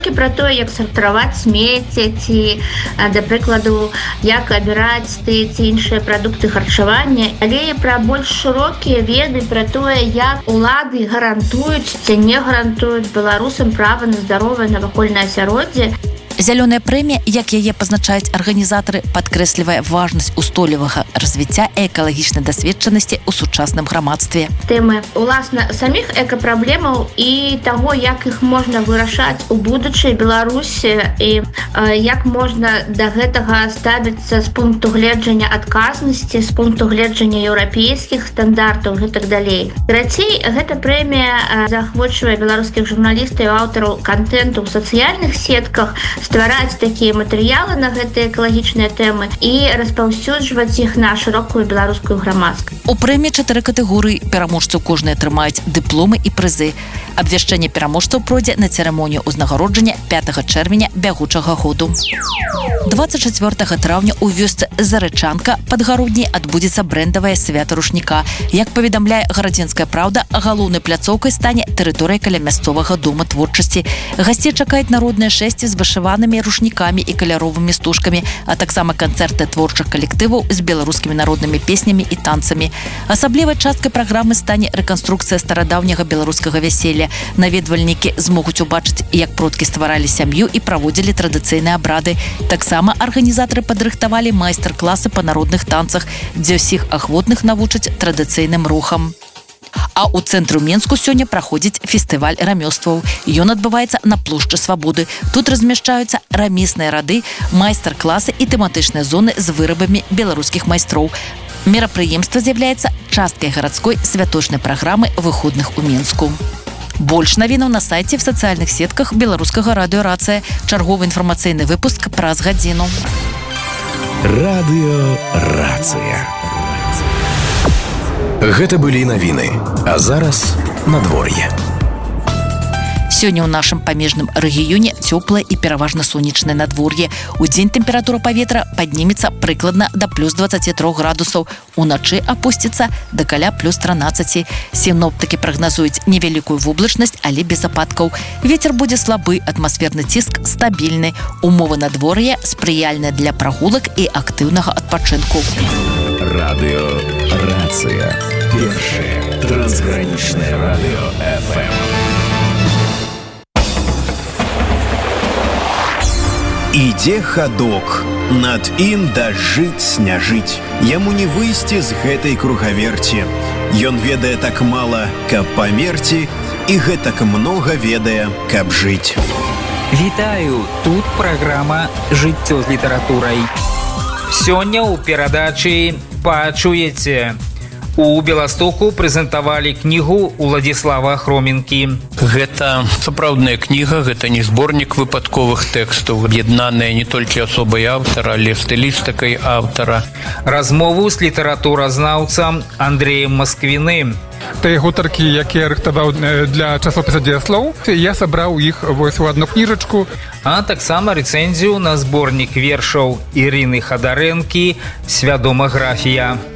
Про тое, як сартаваць смецце ці, да прыкладу, як абіраць тыя ці іншыя прадукты харчавання, але і пра больш шырокія веды пра тое, як улады гарантуюць ці не гарантуюць беларусам права на здаровае навакольнае асяроддзе. Зялёная прэмія, як яе пазначаюць арганізатары, падкрэслівае важнасць устойлівага развіцця і экалагічнай дасведчанасці ў сучасным грамадстве. Тэмы, уласна, саміх экапраблемаў і таго, як іх можна вырашаць у будучай Беларусі і як можна да гэтага ставіцца з пункту гледжання адказнасці, з пункту гледжання еўрапейскіх стандартаў і так далей. Карацей, гэта прэмія заахвочвае беларускіх журналістаў і аўтараў кантэнту ў сацыяльных сетках ствараць такія матэрыялы на гэтыя экалагічныя тэмы і распаўсюджваць іх на шырокую беларускую грамадскасць. У прэміі 4 катэгорыі, пераможцаў кожныя атрымаюць дыпломы і прызы. Абвяшчэнне пераможцаў пройдзе на цырымонію ўзнагароджання 5 чэрвеня бягучага году. 24 траўня ў вёсцы Зарычанка пад Гародняй адбудзецца брэндавае свята рушніка. Як паведамляе Гарадзенская праўда, галоўнай пляцоўкай стане тэрыторыя каля мясцовага дома творчасці. Гасцей чакаюць народныя шэсці з вышыванымі рушнікамі і каляровымі стужкамі, а таксама канцэрты творчых калектываў з беларускімі народнымі песнямі і танцамі. Асаблівай часткай праграмы стане рэканструкцыя старадаўняга беларускага вяселля. Наведвальнікі змогуць убачыць, як продкі стваралі сям'ю і праводзілі традыцыйныя абрады. Таксама арганізатары падрыхтавалі майстар-класы па народных танцах, дзе ўсіх ахвотных навучаць традыцыйным рухам. А ў цэнтру Менску сёння праходзіць фестываль рамёстваў. Ён адбываецца на плошчы Свабоды. Тут размяшчаюцца рамесныя рады, майстар-класы і тэматычныя зоны з вырабамі беларускіх майстроў. Мерапрыемства з'яўляецца часткай гарадской святочнай праграмы выходных у Менску. Больш навінаў на сайце в сацыяльных сетках беларускага радыё «Рацыя». Чарговы інфармацыйны выпуск праз гадзіну. Радыё «Рацыя». Гэта былі навіны, а зараз надвор'е. Сёння ў нашым памежным рэгіёне цёплае і пераважна сонечнае надвор'е. Удзень тэмпература паветра паднімецца прыкладна да плюс 23 градусаў. Уначы апусціцца да каля плюс 13. Сіноптыкі прагназуюць невялікую воблачнасць, але без ападкаў. Вецер будзе слабы, атмасферны ціск стабільны. Умовы надвор'я спрыяльныя для прагулак і актыўнага адпачынку. Радыё «Рацыя». Першае трансгранічнае радыё ФМ. Ідзе хадок, над ім дажыць-сняжыць. Яму не выйсці з гэтай кругаверці. Ён ведае так мала, каб памерці, і гэтак многа ведае, каб жыць. Вітаю, тут праграма «Жыццё з літаратурай». Сёння ў перадачы пачуеце. У Беластоку прэзентавалі кнігу Уладзіслава Хроменкі. Гэта сапраўдная кніга, гэта не зборнік выпадковых тэкстаў, аб'яднаная не толькі асобай аўтара, але стылістыкай аўтара. Размову з літаратуразнаўцам Андрэем Масквіным. Тыя гутаркі, якія рыхтаваў для часопіса «Дзеяслоў», я сабраў іх вось у адну кніжачку. А таксама рэцэнзію на зборнік вершаў Ірыны Хадарэнкі «Свядомаграфія».